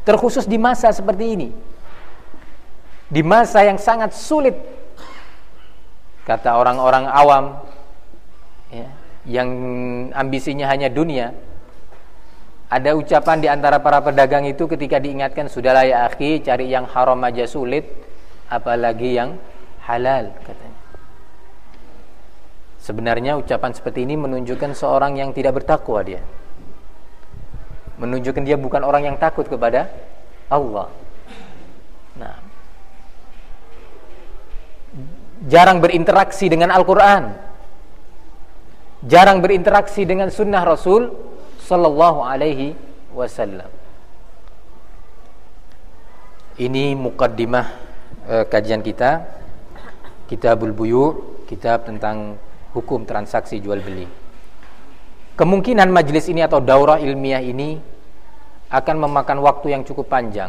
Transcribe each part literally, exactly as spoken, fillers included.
terkhusus di masa seperti ini, di masa yang sangat sulit, kata orang-orang awam ya, yang ambisinya hanya dunia. Ada ucapan di antara para pedagang itu ketika diingatkan, sudahlah ya akhi, cari yang haram aja sulit, apalagi yang halal, katanya. Sebenarnya ucapan seperti ini menunjukkan seorang yang tidak bertakwa dia, menunjukkan dia bukan orang yang takut kepada Allah. Nah, jarang berinteraksi dengan Al-Quran, jarang berinteraksi dengan sunnah Rasul Sallallahu alaihi wasallam. Ini muqaddimah eh, kajian kita, Kitabul Buyu', kitab tentang hukum transaksi jual beli. Kemungkinan majelis ini atau daurah ilmiah ini akan memakan waktu yang cukup panjang.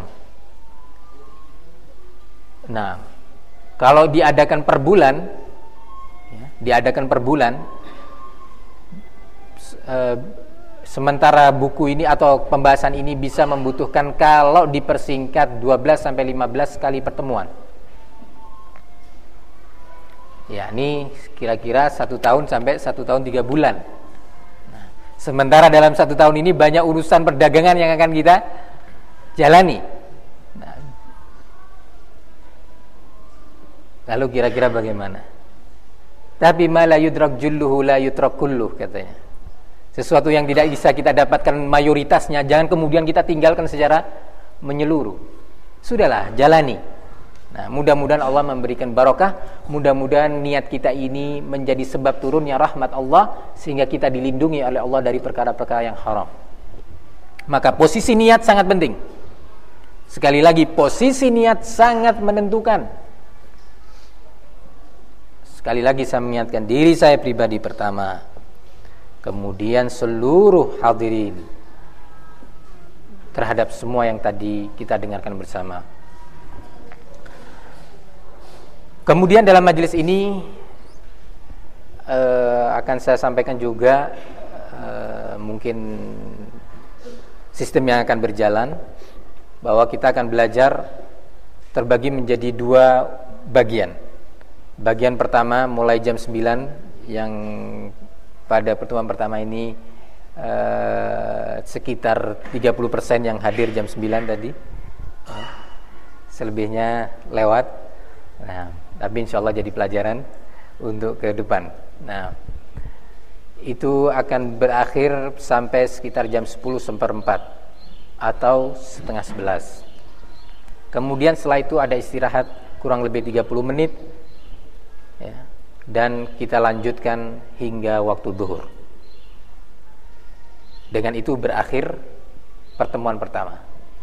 Nah, kalau diadakan per bulan, ya, diadakan per bulan, eh, sementara buku ini atau pembahasan ini bisa membutuhkan, kalau dipersingkat, dua belas sampai lima belas kali pertemuan. Ya, ini kira-kira satu tahun sampai satu tahun tiga bulan. Nah, sementara dalam satu tahun ini banyak urusan perdagangan yang akan kita jalani. Nah, lalu kira-kira bagaimana? Tapi ma la yudrak julluhu la yutrak kulluh, katanya. Sesuatu yang tidak bisa kita dapatkan mayoritasnya, jangan kemudian kita tinggalkan secara menyeluruh. Sudahlah, jalani. Nah, mudah-mudahan Allah memberikan barokah, mudah-mudahan niat kita ini menjadi sebab turunnya rahmat Allah, sehingga kita dilindungi oleh Allah dari perkara-perkara yang haram. Maka posisi niat sangat penting. Sekali lagi, posisi niat sangat menentukan. Sekali lagi saya mengingatkan diri saya pribadi pertama, kemudian seluruh hadirin, terhadap semua yang tadi kita dengarkan bersama. Kemudian dalam majelis ini uh, akan saya sampaikan juga uh, mungkin sistem yang akan berjalan, bahwa kita akan belajar terbagi menjadi dua bagian. Bagian pertama mulai jam sembilan, yang pada pertemuan pertama ini uh, sekitar tiga puluh persen yang hadir jam sembilan tadi, uh, selebihnya lewat. Nah, tapi insya Allah jadi pelajaran untuk ke depan. Nah, itu akan berakhir sampai sekitar jam sepuluh seperempat atau setengah sebelas. Kemudian setelah itu ada istirahat kurang lebih tiga puluh menit, ya, dan kita lanjutkan hingga waktu zuhur. Dengan itu berakhir pertemuan pertama.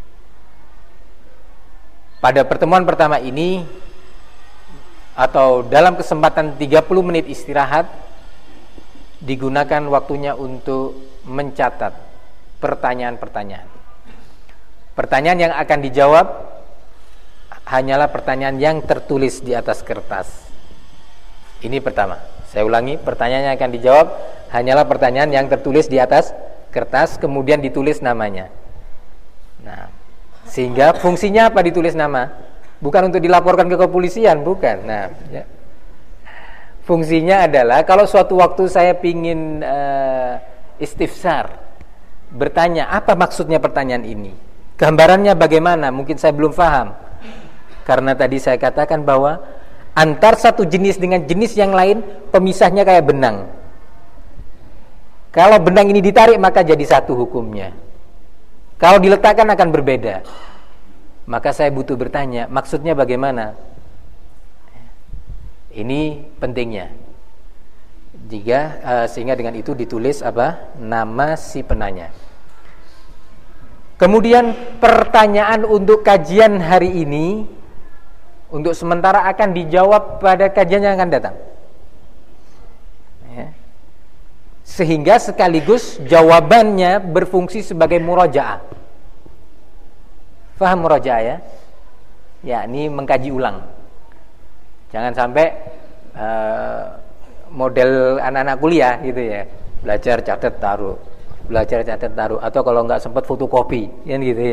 Pada pertemuan pertama ini, atau dalam kesempatan tiga puluh menit istirahat, digunakan waktunya untuk mencatat pertanyaan-pertanyaan. Pertanyaan yang akan dijawab hanyalah pertanyaan yang tertulis di atas kertas. Ini pertama. Saya ulangi, pertanyaan yang akan dijawab hanyalah pertanyaan yang tertulis di atas kertas, kemudian ditulis namanya. Nah, sehingga fungsinya apa ditulis nama? Bukan untuk dilaporkan ke kepolisian, bukan. Nah, ya. Fungsinya adalah kalau suatu waktu saya pingin uh, istifsar, bertanya apa maksudnya pertanyaan ini, gambarannya bagaimana, mungkin saya belum paham. Karena tadi saya katakan bahwa antar satu jenis dengan jenis yang lain, pemisahnya kayak benang. Kalau benang ini ditarik, maka jadi satu hukumnya. Kalau diletakkan akan berbeda. Maka saya butuh bertanya, maksudnya bagaimana? Ini pentingnya. Jika uh, sehingga dengan itu ditulis apa? Nama si penanya. Kemudian pertanyaan untuk kajian hari ini, untuk sementara akan dijawab pada kajian yang akan datang, ya. Sehingga sekaligus jawabannya berfungsi sebagai murajaah. Faham murajaah ya? Ya, ini mengkaji ulang. Jangan sampai uh, model anak-anak kuliah gitu ya, belajar catat taruh, belajar catat taruh, atau kalau nggak sempat fotokopi, kan gitu ya.